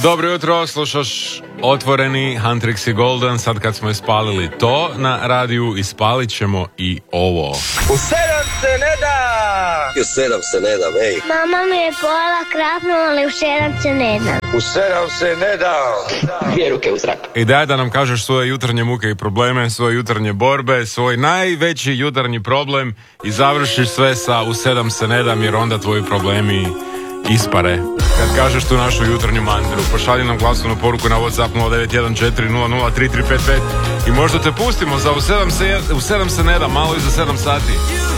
Dobro jutro, slušaš Otvoreni, Huntrix i Golden. Sad kad smo ispalili to na radiju, ispalit ćemo i ovo. U 7 se ne da! U 7 se ne da, ej. Mama mi je pojela krapnu, ali u 7 se ne da. U 7 se ne da! Dvije ruke u zrak. I daj da nam kažeš svoje jutarnje muke i probleme, svoje jutarnje borbe, svoj najveći jutarnji problem i završiš sve sa u 7 se ne dam, jer onda tvoji problemi ispare. Kad kažeš tu našu jutarnju mantru, pošalji nam glasovnu poruku na WhatsApp 0914003355 i možda te pustimo za u 7 se ne da, malo iza 7 sati.